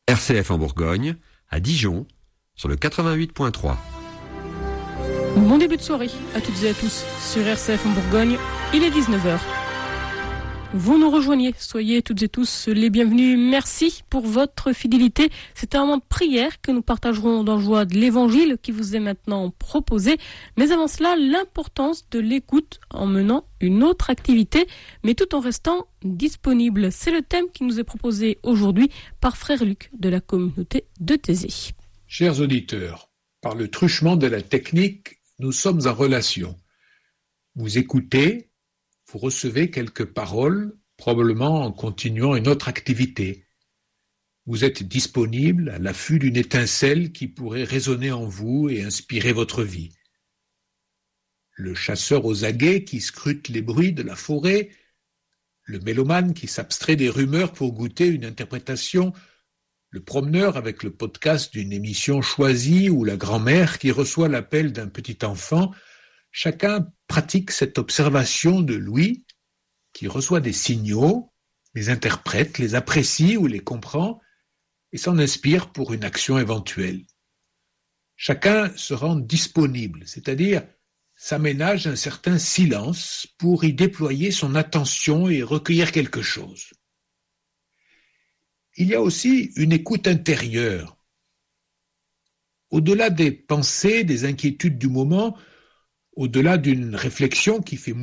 RCF en Bourgogne, à Dijon, sur le 88.3. Bon début de soirée à toutes et à tous sur RCF en Bourgogne, il est 19h. Vous nous rejoignez, soyez toutes et tous les bienvenus. Merci pour votre fidélité. C'est un moment de prière que nous partagerons dans la joie de l'évangile qui vous est maintenant proposé. Mais avant cela, l'importance de l'écoute en menant une autre activité, mais tout en restant disponible. C'est le thème qui nous est proposé aujourd'hui par Frère Luc de la communauté de Thésée. Chers auditeurs, par le truchement de la technique, nous sommes en relation. Vous écoutez, vous recevez quelques paroles, probablement en continuant une autre activité. Vous êtes disponible à l'affût d'une étincelle qui pourrait résonner en vous et inspirer votre vie. Le chasseur aux aguets qui scrute les bruits de la forêt, le mélomane qui s'abstrait des rumeurs pour goûter une interprétation, le promeneur avec le podcast d'une émission choisie ou la grand-mère qui reçoit l'appel d'un petit enfant, chacun pratique cette observation de l'ouïe qui reçoit des signaux, les interprète, les apprécie ou les comprend et s'en inspire pour une action éventuelle. Chacun se rend disponible, c'est-à-dire s'aménage un certain silence pour y déployer son attention et recueillir quelque chose. Il y a aussi une écoute intérieure. Au-delà des pensées, des inquiétudes du moment, au-delà d'une réflexion qui fait